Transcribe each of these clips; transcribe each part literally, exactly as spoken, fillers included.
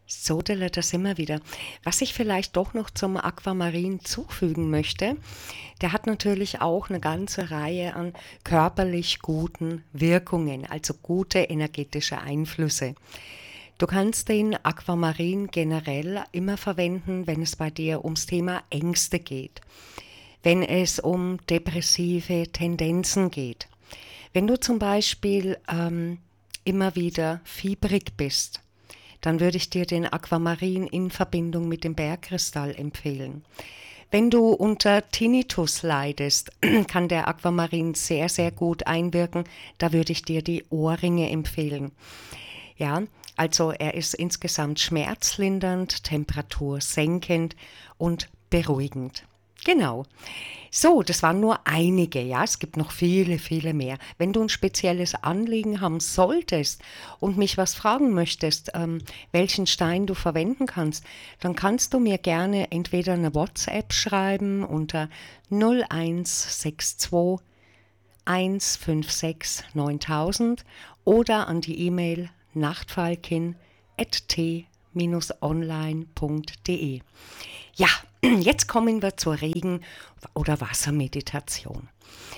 So, Della, das immer wieder. Was ich vielleicht doch noch zum Aquamarin zufügen möchte, der hat natürlich auch eine ganze Reihe an körperlich guten Wirkungen, also gute energetische Einflüsse. Du kannst den Aquamarin generell immer verwenden, wenn es bei dir ums Thema Ängste geht, wenn es um depressive Tendenzen geht, wenn du zum Beispiel ähm, immer wieder fiebrig bist. Dann würde ich dir den Aquamarin in Verbindung mit dem Bergkristall empfehlen. Wenn du unter Tinnitus leidest, kann der Aquamarin sehr, sehr gut einwirken. Da würde ich dir die Ohrringe empfehlen. Ja, also er ist insgesamt schmerzlindernd, temperatursenkend und beruhigend. Genau. So, das waren nur einige, ja, es gibt noch viele, viele mehr. Wenn du ein spezielles Anliegen haben solltest und mich was fragen möchtest, ähm, welchen Stein du verwenden kannst, dann kannst du mir gerne entweder eine WhatsApp schreiben unter null eins sechs zwei eins fünf sechs neuntausend oder an die E-Mail nachtfalkin at t online punkt de. Ja, jetzt kommen wir zur Regen- oder Wassermeditation.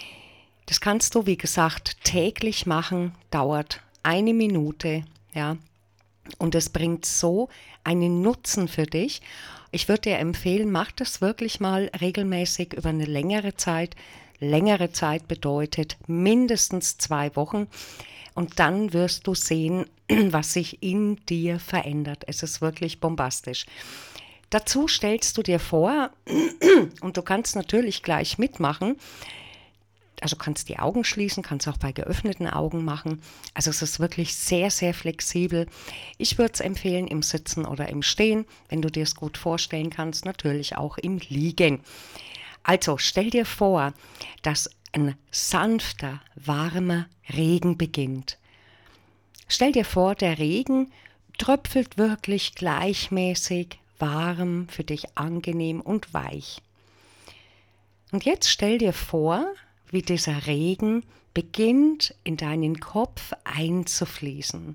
Das kannst du, wie gesagt, täglich machen, dauert eine Minute, ja, und es bringt so einen Nutzen für dich. Ich würde dir empfehlen, mach das wirklich mal regelmäßig über eine längere Zeit. Längere Zeit bedeutet mindestens zwei Wochen. Und dann wirst du sehen, was sich in dir verändert. Es ist wirklich bombastisch. Dazu stellst du dir vor, und du kannst natürlich gleich mitmachen, also kannst die Augen schließen, kannst auch bei geöffneten Augen machen. Also es ist wirklich sehr, sehr flexibel. Ich würde es empfehlen im Sitzen oder im Stehen, wenn du dir es gut vorstellen kannst, natürlich auch im Liegen. Also stell dir vor, dass ein sanfter, warmer Regen beginnt. Stell dir vor, der Regen tröpfelt wirklich gleichmäßig, warm, für dich angenehm und weich. Und jetzt stell dir vor, wie dieser Regen beginnt in deinen Kopf einzufließen.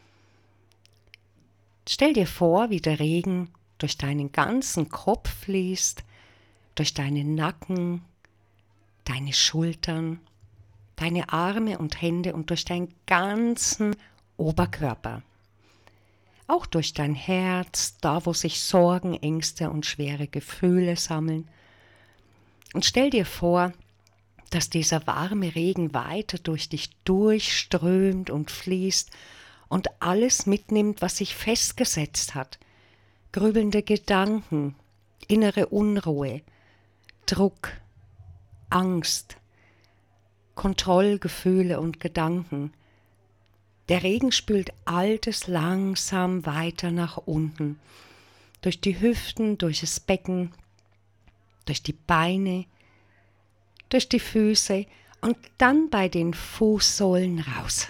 Stell dir vor, wie der Regen durch deinen ganzen Kopf fließt, durch deinen Nacken, deine Schultern, deine Arme und Hände und durch deinen ganzen Oberkörper. Auch durch dein Herz, da wo sich Sorgen, Ängste und schwere Gefühle sammeln. Und stell dir vor, dass dieser warme Regen weiter durch dich durchströmt und fließt und alles mitnimmt, was sich festgesetzt hat. Grübelnde Gedanken, innere Unruhe, Druck, Angst, Kontrollgefühle und Gedanken. Der Regen spült Altes langsam weiter nach unten, durch die Hüften, durch das Becken, durch die Beine, durch die Füße und dann bei den Fußsohlen raus.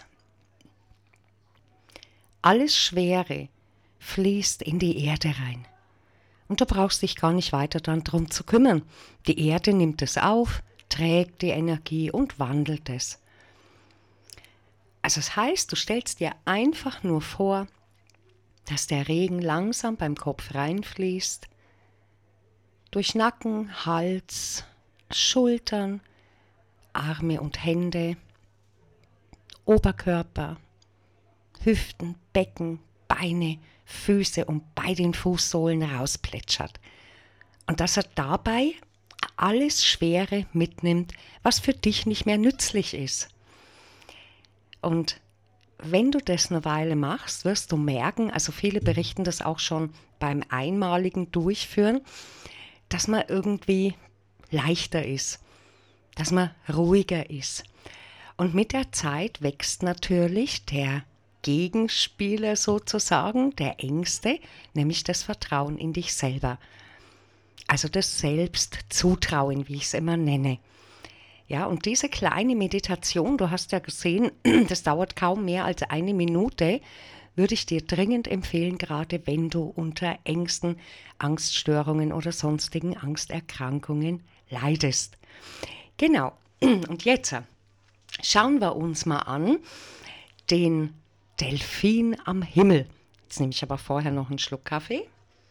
Alles Schwere fließt in die Erde rein. Und du brauchst dich gar nicht weiter darum zu kümmern. Die Erde nimmt es auf, trägt die Energie und wandelt es. Also das heißt, du stellst dir einfach nur vor, dass der Regen langsam beim Kopf reinfließt, durch Nacken, Hals, Schultern, Arme und Hände, Oberkörper, Hüften, Becken, Beine, Füße und bei den Fußsohlen rausplätschert. Und dass er dabei alles Schwere mitnimmt, was für dich nicht mehr nützlich ist. Und wenn du das eine Weile machst, wirst du merken, also viele berichten das auch schon beim einmaligen Durchführen, dass man irgendwie leichter ist, dass man ruhiger ist. Und mit der Zeit wächst natürlich der Gegenspieler sozusagen, der Ängste, nämlich das Vertrauen in dich selber. Also das Selbstzutrauen, wie ich es immer nenne. Ja, und diese kleine Meditation, du hast ja gesehen, das dauert kaum mehr als eine Minute, würde ich dir dringend empfehlen, gerade wenn du unter Ängsten, Angststörungen oder sonstigen Angsterkrankungen leidest. Genau, und jetzt schauen wir uns mal an den Delfin am Himmel. Jetzt nehme ich aber vorher noch einen Schluck Kaffee.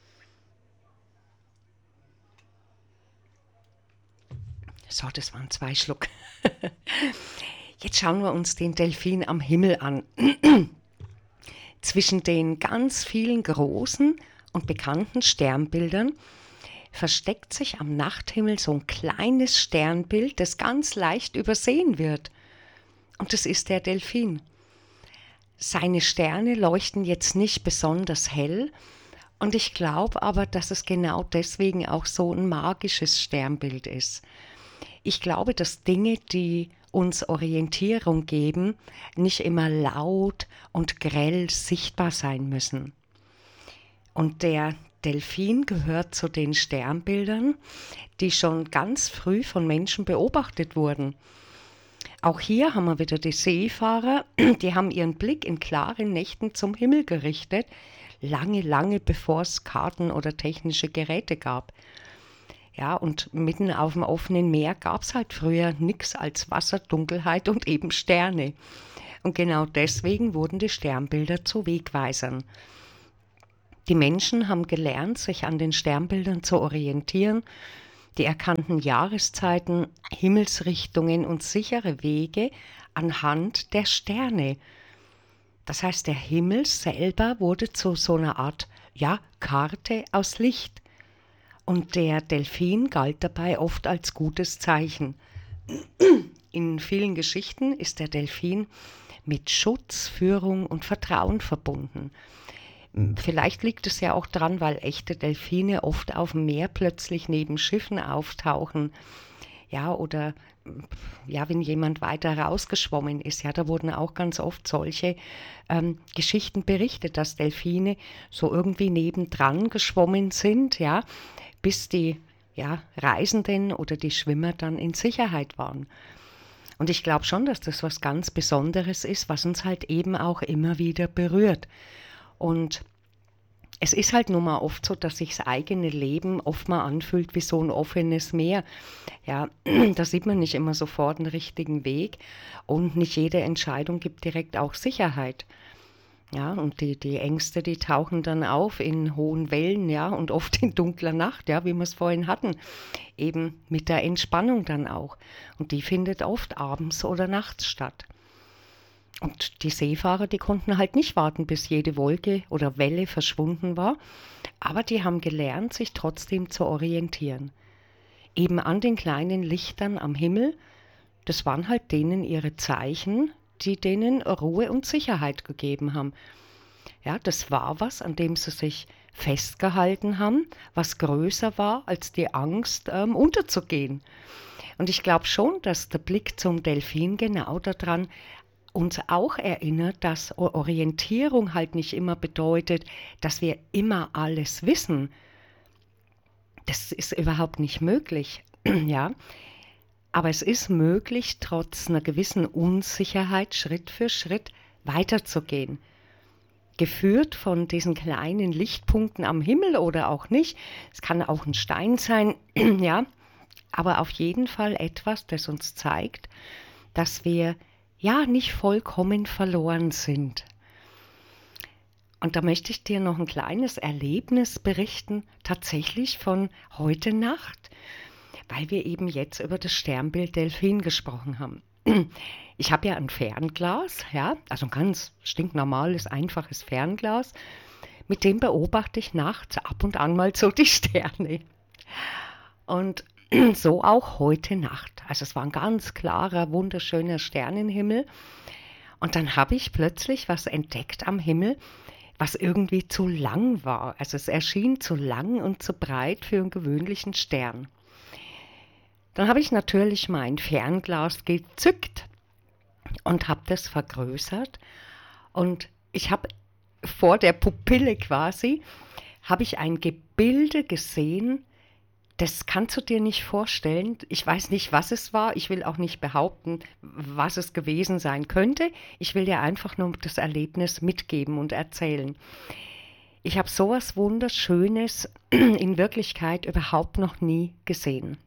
So, das waren zwei Schluck. Jetzt schauen wir uns den Delfin am Himmel an. Zwischen den ganz vielen großen und bekannten Sternbildern versteckt sich am Nachthimmel so ein kleines Sternbild, das ganz leicht übersehen wird. Und das ist der Delfin. Seine Sterne leuchten jetzt nicht besonders hell, und ich glaube aber, dass es genau deswegen auch so ein magisches Sternbild ist. Ich glaube, dass Dinge, die uns Orientierung geben, nicht immer laut und grell sichtbar sein müssen. Und der Delfin gehört zu den Sternbildern, die schon ganz früh von Menschen beobachtet wurden. Auch hier haben wir wieder die Seefahrer, die haben ihren Blick in klaren Nächten zum Himmel gerichtet, lange, lange bevor es Karten oder technische Geräte gab. Ja, und mitten auf dem offenen Meer gab es halt früher nichts als Wasser, Dunkelheit und eben Sterne. Und genau deswegen wurden die Sternbilder zu Wegweisern. Die Menschen haben gelernt, sich an den Sternbildern zu orientieren. Die erkannten Jahreszeiten, Himmelsrichtungen und sichere Wege anhand der Sterne. Das heißt, der Himmel selber wurde zu so einer Art, ja, Karte aus Licht. Und der Delfin galt dabei oft als gutes Zeichen. In vielen Geschichten ist der Delfin mit Schutz, Führung und Vertrauen verbunden. Vielleicht liegt es ja auch dran, weil echte Delfine oft auf dem Meer plötzlich neben Schiffen auftauchen. Ja, oder ja, wenn jemand weiter rausgeschwommen ist, ja, da wurden auch ganz oft solche ähm, Geschichten berichtet, dass Delfine so irgendwie nebendran geschwommen sind, ja, bis die ja, Reisenden oder die Schwimmer dann in Sicherheit waren. Und ich glaube schon, dass das was ganz Besonderes ist, was uns halt eben auch immer wieder berührt. Und es ist halt nun mal oft so, dass sich das eigene Leben oft mal anfühlt wie so ein offenes Meer. Ja, da sieht man nicht immer sofort einen richtigen Weg, und nicht jede Entscheidung gibt direkt auch Sicherheit. Ja, und die, die Ängste, die tauchen dann auf in hohen Wellen, ja, und oft in dunkler Nacht, ja, wie wir es vorhin hatten. Eben mit der Entspannung dann auch. Und die findet oft abends oder nachts statt. Und die Seefahrer, die konnten halt nicht warten, bis jede Wolke oder Welle verschwunden war, aber die haben gelernt, sich trotzdem zu orientieren. Eben an den kleinen Lichtern am Himmel, das waren halt denen ihre Zeichen, die denen Ruhe und Sicherheit gegeben haben. Ja, das war was, an dem sie sich festgehalten haben, was größer war als die Angst, ähm, unterzugehen. Und ich glaube schon, dass der Blick zum Delfin genau daran uns auch erinnert, dass Orientierung halt nicht immer bedeutet, dass wir immer alles wissen. Das ist überhaupt nicht möglich, ja. Aber es ist möglich, trotz einer gewissen Unsicherheit Schritt für Schritt weiterzugehen. Geführt von diesen kleinen Lichtpunkten am Himmel oder auch nicht. Es kann auch ein Stein sein, ja. Aber auf jeden Fall etwas, das uns zeigt, dass wir ja nicht vollkommen verloren sind. Und da möchte ich dir noch ein kleines Erlebnis berichten, tatsächlich von heute Nacht, weil wir eben jetzt über das Sternbild Delfin gesprochen haben. Ich habe ja ein Fernglas, ja, also ein ganz stinknormales, einfaches Fernglas, mit dem beobachte ich nachts ab und an mal so die Sterne. Und so auch heute Nacht. Also es war ein ganz klarer, wunderschöner Sternenhimmel. Und dann habe ich plötzlich was entdeckt am Himmel, was irgendwie zu lang war. Also es erschien zu lang und zu breit für einen gewöhnlichen Stern. Dann habe ich natürlich mein Fernglas gezückt und habe das vergrößert. Und ich habe vor der Pupille quasi, habe ich ein Gebilde gesehen. Das kannst du dir nicht vorstellen. Ich weiß nicht, was es war. Ich will auch nicht behaupten, was es gewesen sein könnte. Ich will dir einfach nur das Erlebnis mitgeben und erzählen. Ich habe sowas Wunderschönes in Wirklichkeit überhaupt noch nie gesehen.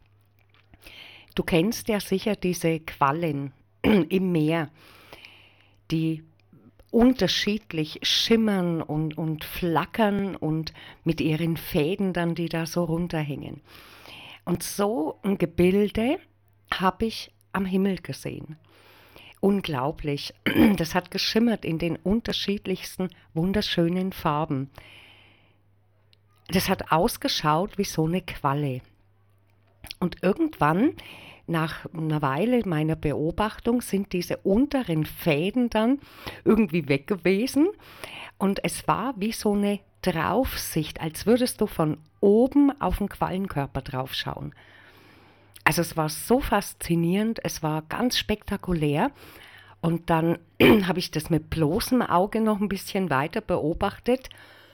Du kennst ja sicher diese Quallen im Meer, die unterschiedlich schimmern und, und flackern und mit ihren Fäden dann, die da so runterhängen. Und so ein Gebilde habe ich am Himmel gesehen. Unglaublich. Das hat geschimmert in den unterschiedlichsten, wunderschönen Farben. Das hat ausgeschaut wie so eine Qualle. Und irgendwann, nach einer Weile meiner Beobachtung, sind diese unteren Fäden dann irgendwie weg gewesen. Und es war wie so eine Draufsicht, als würdest du von oben auf den Quallenkörper draufschauen. Also es war so faszinierend, es war ganz spektakulär. Und dann habe ich das mit bloßem Auge noch ein bisschen weiter beobachtet.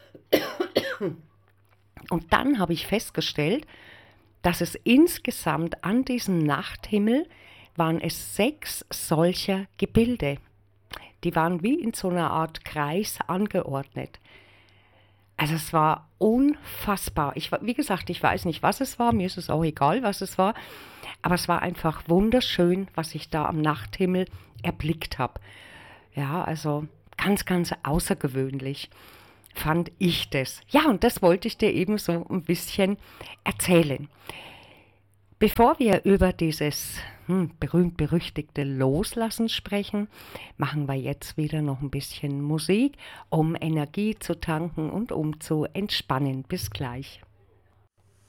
Und dann habe ich festgestellt, dass es insgesamt an diesem Nachthimmel waren es sechs solcher Gebilde. Die waren wie in so einer Art Kreis angeordnet. Also es war unfassbar. Ich, wie gesagt, ich weiß nicht, was es war. Mir ist es auch egal, was es war. Aber es war einfach wunderschön, was ich da am Nachthimmel erblickt habe. Ja, also ganz, ganz außergewöhnlich fand ich das. Ja, und das wollte ich dir eben so ein bisschen erzählen. Bevor wir über dieses hm, berühmt-berüchtigte Loslassen sprechen, machen wir jetzt wieder noch ein bisschen Musik, um Energie zu tanken und um zu entspannen. Bis gleich.